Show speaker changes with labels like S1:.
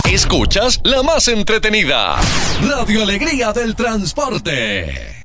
S1: Escuchas la más entretenida. Radio Alegría del Transporte.